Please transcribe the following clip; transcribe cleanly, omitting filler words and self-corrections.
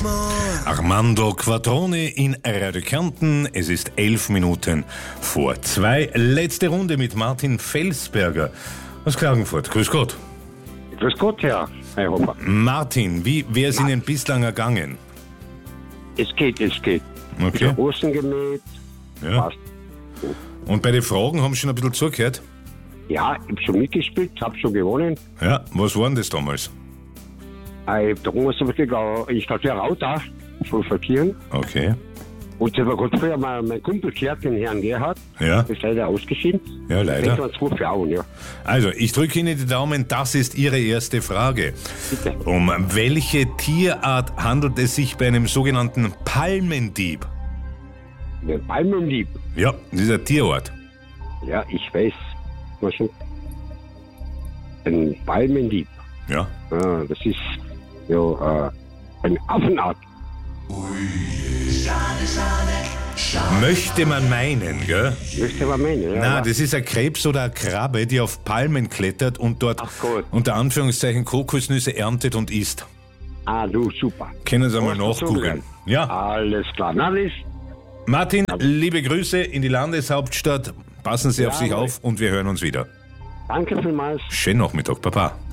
Armando Quattrone in Radio Kärnten. Es ist 11 Minuten vor 2. Letzte Runde mit Martin Felsberger aus Klagenfurt. Grüß Gott. Grüß Gott, Herr Hofer. Martin, wie wäre es Ihnen bislang ergangen? Es geht. Okay. Ich Rosen gemäht. Ja. Passt. Und bei den Fragen haben Sie schon ein bisschen zugehört? Ja, ich habe schon mitgespielt, habe schon gewonnen. Ja, was war denn das damals? Ich habe damals ich hatte ja Rauta von Verkehren. Okay. Und das war gerade früher mein Kumpel gehört, den Herrn Gerhard. Ja. Das ist leider ausgeschieden. Ja, leider. Das waren 2 Frauen, ja. Also, ich drücke Ihnen die Daumen, das ist Ihre erste Frage. Bitte. Um welche Tierart handelt es sich bei einem sogenannten Palmendieb? Der Palmendieb. Ja, dieser Tierort. Ja, ich weiß. Was schon? Ein Palmendieb. Ja. Ah, das ist ja eine Affenart. Möchte man meinen, gell? Möchte man meinen, ja. Na, das ist ein Krebs oder eine Krabbe, die auf Palmen klettert und dort Ach Gott. unter Anführungszeichen Kokosnüsse erntet und isst. Ah, du, super. Können Sie einmal Hast du nachgoogeln. zugehört? Ja. Alles klar. Na, das Martin, liebe Grüße in die Landeshauptstadt. Passen Sie auf sich Jawohl. auf und wir hören uns wieder. danke vielmals. Schönen Nachmittag, Papa.